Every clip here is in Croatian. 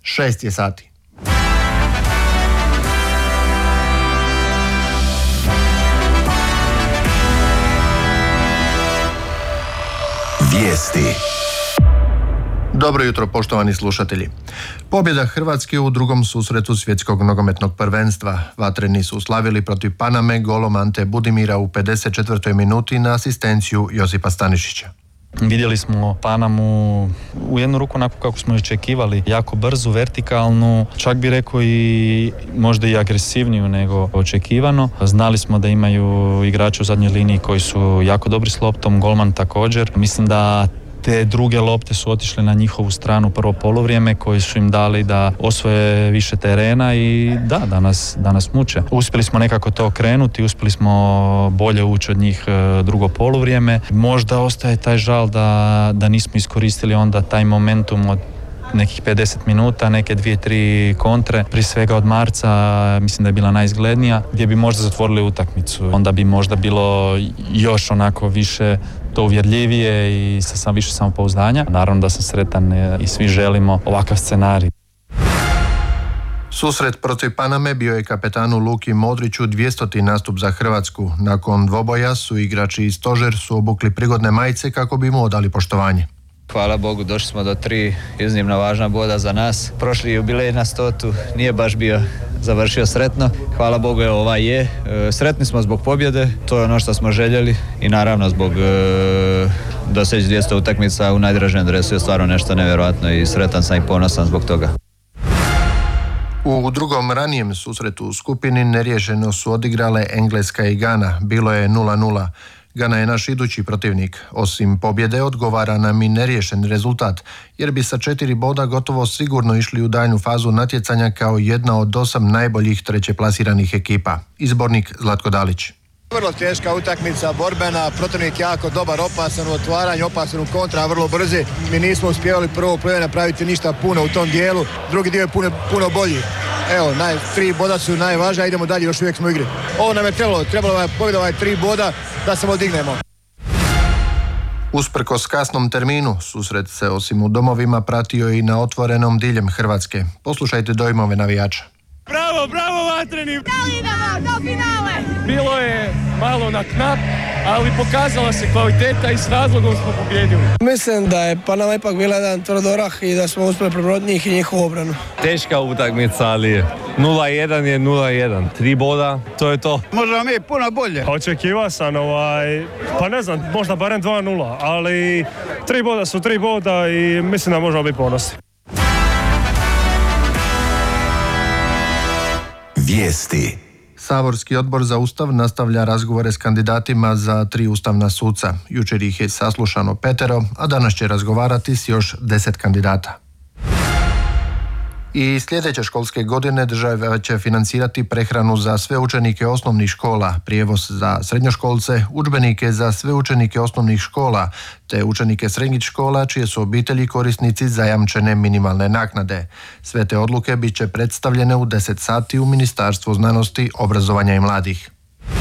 6 je sati. Vijesti. Dobro jutro, poštovani slušatelji. Pobjeda Hrvatske u drugom susretu svjetskog nogometnog prvenstva. Vatreni su slavili protiv Paname golom Ante Budimira u 54. minuti na asistenciju Josipa Stanišića. Vidjeli smo Panamu u jednu ruku onako kako smo očekivali, jako brzu, vertikalnu, čak bi rekao i možda i agresivniju nego očekivano. Znali smo da imaju igrače u zadnjoj liniji koji su jako dobri s loptom, golman također. Mislim da te druge lopte su otišle na njihovu stranu prvo poluvrijeme koji su im dali da osvoje više terena i da nas muče. Uspjeli smo nekako to okrenuti, uspjeli smo bolje ući od njih drugo poluvrijeme. Možda ostaje taj žal da nismo iskoristili onda taj momentum od nekih 50 minuta, neke 2-3 kontre, prije svega od Marca, mislim da je bila najizglednija, gdje bi možda zatvorili utakmicu. Onda bi možda bilo još onako više to uvjerljivije i sa više samopouzdanja. Naravno da sam sretan i svi želimo ovakav scenarij. Susret protiv Paname bio je kapetanu Luki Modriću 200. nastup za Hrvatsku. Nakon dvoboja su igrači i stožer su obukli prigodne majice kako bi mu odali poštovanje. Hvala Bogu, došli smo do 3 iznimno važna boda za nas. Prošli jubilej na 100. nije baš bio završio sretno. Hvala Bogu, evo ovaj je. Sretni smo zbog pobjede, to je ono što smo željeli i naravno zbog doseći 200 utakmica u najdražem dresu je stvarno nešto nevjerojatno i sretan sam i ponosan zbog toga. U drugom ranijem susretu u skupini neriješeno su odigrale Engleska i Gana. Bilo je 0-0. Gana je naš idući protivnik. Osim pobjede odgovara nam i neriješen rezultat, jer bi sa 4 boda gotovo sigurno išli u daljnju fazu natjecanja kao jedna od 8 najboljih trećeplasiranih ekipa. Izbornik Zlatko Dalić. Vrlo teška utakmica, borbena, protivnik jako dobar, opasan u otvaranju, opasan u kontra, vrlo brzi. Mi nismo uspjevali prvo polovreme napraviti ništa puno u tom dijelu, drugi dio je puno bolji. Evo, 3 boda su najvažnija, idemo dalje, još uvijek smo u igri. Ovo nam je trebalo je pobjeda 3 boda da se odignemo. Usprkos kasnom terminu, susret se osim u domovima pratio i na otvorenom diljem Hrvatske. Poslušajte dojmove navijača. Bravo Vatreni! Da li idemo do finale? Bilo je malo na knap, ali pokazala se kvaliteta i s razlogom smo pobjedili. Mislim da je Panama ipak bila jedan tvrdorah i da smo uspjeli prebroditi njih i njihovu obranu. Teška utakmica, ali 0-1 je 0-1. 3 boda, to je to. Možemo mi puno bolje. Očekivao sam pa ne znam, možda barem 2-0, ali 3 boda su 3 boda i mislim da možemo biti ponosni. Vijesti. Saborski odbor za Ustav nastavlja razgovore s kandidatima za 3 ustavna suca. Jučer ih je saslušano 5, a danas će razgovarati s još 10 kandidata. I sljedeće školske godine država će financirati prehranu za sve učenike osnovnih škola, prijevoz za srednjoškolce, udžbenike za sve učenike osnovnih škola, te učenike srednjih škola čije su obitelji korisnici zajamčene minimalne naknade. Sve te odluke bit će predstavljene u 10 sati u Ministarstvu znanosti, obrazovanja i mladih.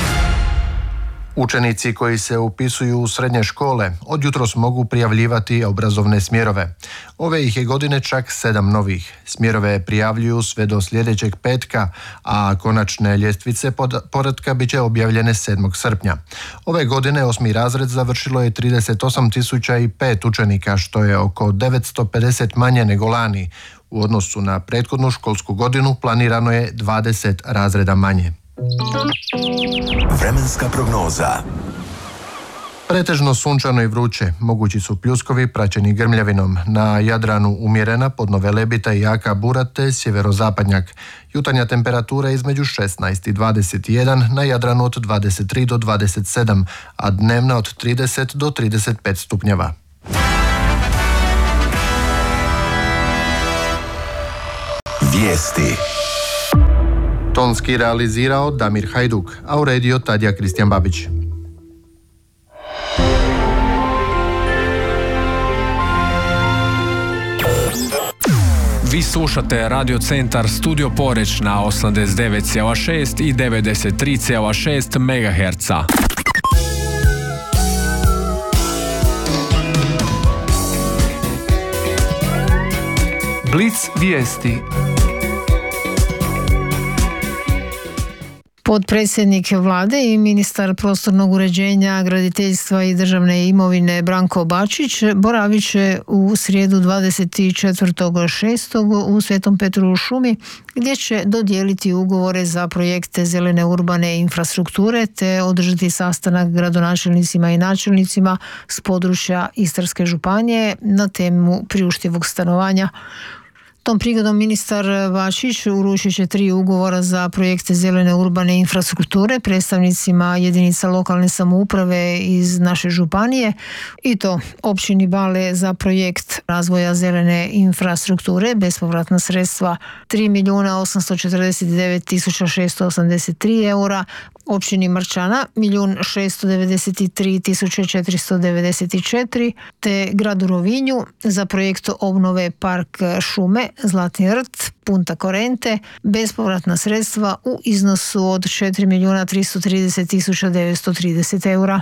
Učenici koji se upisuju u srednje škole od jutros mogu prijavljivati obrazovne smjerove. Ove ih je godine čak 7 novih. Smjerove prijavljuju sve do sljedećeg petka, a konačne ljestvice poretka bit će objavljene 7. srpnja. Ove godine 8. razred završilo je 38.005 učenika, što je oko 950 manje nego lani. U odnosu na prethodnu školsku godinu planirano je 20 razreda manje. Vremenska prognoza. Pretežno sunčano i vruće, mogući su pljuskovi praćeni grmljavinom. Na Jadranu umjerena, podno Velebita i jaka bura te sjeverozapadnjak. Jutarnja temperatura između 16 i 21, na Jadranu od 23 do 27, a dnevna od 30 do 35 stupnjeva. Vijesti. Tonski realizirao Damir Hajduk, a uredio Tadija Kristijan Babić. Vi slušate Radio Centar Studio Poreć na 89,6 i 93,6 MHz. Blic vijesti. Potpredsjednik vlade i ministar prostornog uređenja, graditeljstva i državne imovine Branko Bačić boravit će u srijedu 24.6. u Svetom Petru u Šumi, gdje će dodijeliti ugovore za projekte zelene urbane infrastrukture te održati sastanak gradonačelnicima i načelnicima s područja Istarske županije na temu priuštivog stanovanja. Tom prigodom ministar Bačić uručit će 3 ugovora za projekte zelene urbane infrastrukture predstavnicima jedinica lokalne samouprave iz naše županije, i to općini Bale za projekt razvoja zelene infrastrukture, bespovratna sredstva 3.849.683 eura, općini Marčana 1.693.494, te gradu Rovinju za projekt obnove Park šume Zlatni rt, Punta Corente, bespovratna sredstva u iznosu od 4.330.930 eura.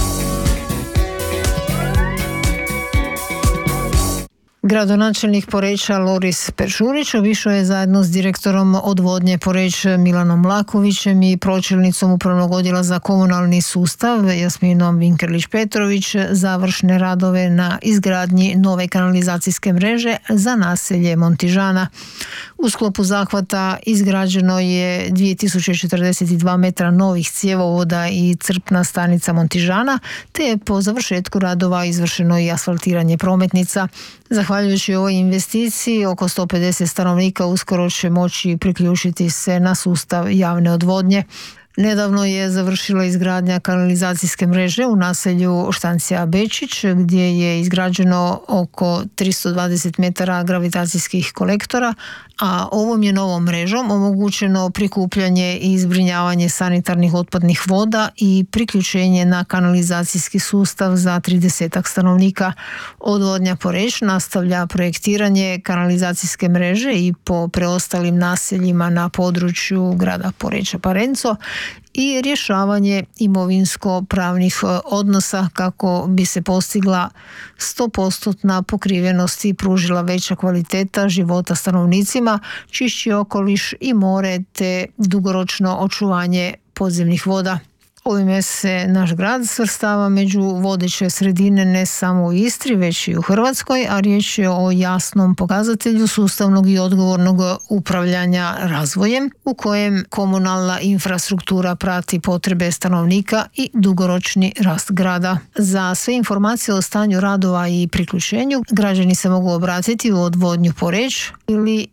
Gradonačelnik Poreča Loris Peršurić obišao je zajedno s direktorom odvodnje Poreć Milanom Lakovićem i pročelnicom Upravnog odjela za komunalni sustav Jasminom Vinkerlić-Petrović završne radove na izgradnji nove kanalizacijske mreže za naselje Montižana. U sklopu zahvata izgrađeno je 2042 metra novih cjevovoda i crpna stanica Montižana, te je po završetku radova izvršeno i asfaltiranje prometnica. Zahvaljujući ovoj investiciji, oko 150 stanovnika uskoro će moći priključiti se na sustav javne odvodnje. Nedavno je završila izgradnja kanalizacijske mreže u naselju Štancija Bečić, gdje je izgrađeno oko 320 metara gravitacijskih kolektora, a ovom je novom mrežom omogućeno prikupljanje i zbrinjavanje sanitarnih otpadnih voda i priključenje na kanalizacijski sustav za 30 stanovnika. Odvodnja Poreć nastavlja projektiranje kanalizacijske mreže i po preostalim naseljima na području grada Poreča Parenco i rješavanje imovinsko-pravnih odnosa kako bi se postigla 100% pokrivenost i pružila veća kvaliteta života stanovnicima, čišći okoliš i more te dugoročno očuvanje podzemnih voda. Ovime se naš grad svrstava među vodeće sredine ne samo u Istri, već i u Hrvatskoj, a riječ je o jasnom pokazatelju sustavnog i odgovornog upravljanja razvojem u kojem komunalna infrastruktura prati potrebe stanovnika i dugoročni rast grada. Za sve informacije o stanju radova i priključenju građani se mogu obratiti u odvodnju Poreć ili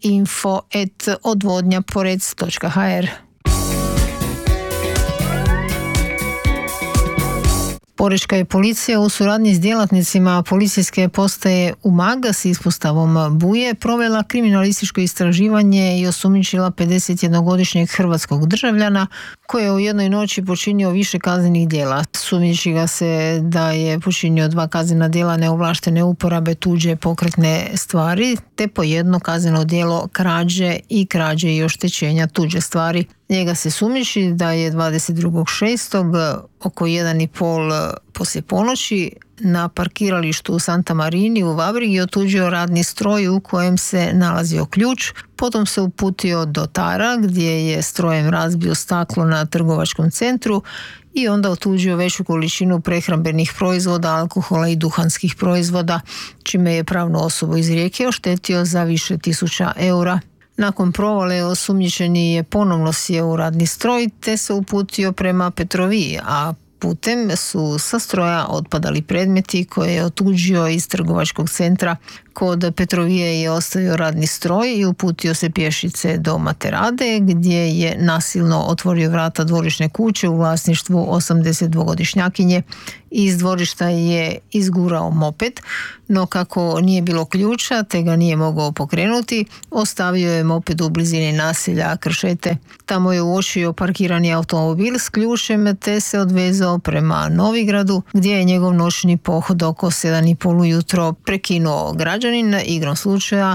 info@odvodnjaporec.hr. Porečka je policija u suradnji s djelatnicima policijske postaje Umag s ispostavom Buje provela kriminalističko istraživanje i osumnjičila 51-godišnjeg hrvatskog državljana koji je u jednoj noći počinio više kaznenih djela. Sumnjiči ga se da je počinio 2 kaznena djela neovlaštene uporabe tuđe pokretne stvari te po jedno kazneno djelo krađe i oštećenja tuđe stvari. Njega se sumnjiči da je 22.6. oko 1:30 poslije ponoći na parkiralištu u Santa Marini u Vabrigi otuđio radni stroj u kojem se nalazio ključ. Potom se uputio do Tara gdje je strojem razbio staklo na trgovačkom centru i onda otuđio veću količinu prehrambenih proizvoda, alkohola i duhanskih proizvoda, čime je pravnu osobu iz Rijeke oštetio za više tisuća eura. Nakon provale osumnjičeni je ponovno sjeo u radni stroj te se uputio prema Petroviji, a putem su sa stroja otpadali predmeti koje je otuđio iz trgovačkog centra. Kod Petrovije je ostavio radni stroj i uputio se pješice do Materade gdje je nasilno otvorio vrata dvorišne kuće u vlasništvu 82-godišnjakinje. Iz dvorišta je izgurao moped, no kako nije bilo ključa te ga nije mogao pokrenuti, ostavio je moped u blizini naselja Kršete. Tamo je uočio parkirani automobil s ključem te se odvezao prema Novigradu gdje je njegov noćni pohod oko 7:30 ujutro prekinuo građanin igrom slučaja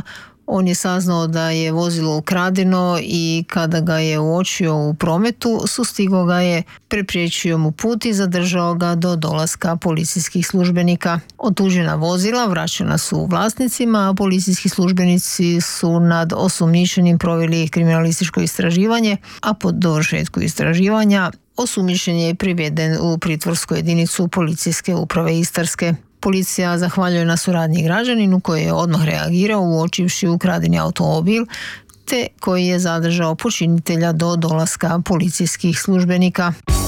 On je saznao da je vozilo ukradeno i kada ga je uočio u prometu, sustigao ga je, prepriječio mu put i zadržao ga do dolaska policijskih službenika. Otuđena vozila vraćena su vlasnicima, a policijski službenici su nad osumnjičenim proveli kriminalističko istraživanje, a po dovršetku istraživanja osumnjičen je priveden u pritvorsku jedinicu Policijske uprave Istarske. Policija zahvaljuje na suradnji građaninu koji je odmah reagirao uočivši ukradeni automobil, te koji je zadržao počinitelja do dolaska policijskih službenika.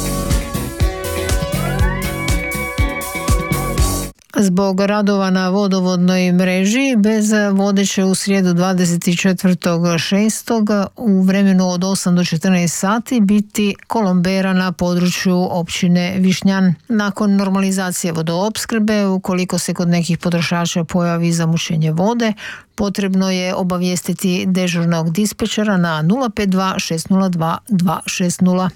Zbog radova na vodovodnoj mreži bez vode će u srijedu 24.6. u vremenu od 8 do 14 sati biti kolombera na području općine Višnjan. Nakon normalizacije vodoopskrbe, ukoliko se kod nekih potrošača pojavi zamućenje vode, potrebno je obavijestiti dežurnog dispečera na 052 602 260.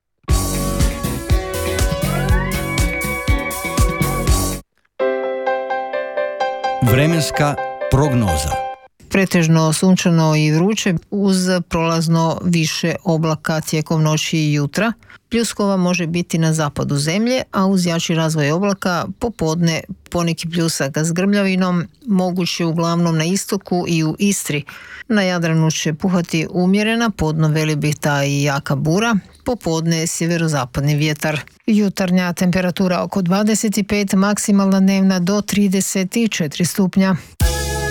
Vremenska prognoza. Pretežno sunčano i vruće uz prolazno više oblaka tijekom noći i jutra. Pljuskova može biti na zapadu zemlje, a uz jači razvoj oblaka popodne poneki pljusak s grmljavinom, moguće uglavnom na istoku i u Istri. Na Jadranu će puhati umjerena, podno Velebita i jaka bura, popodne sjeverozapadni vjetar. Jutarnja temperatura oko 25, maksimalna dnevna do 34 stupnja.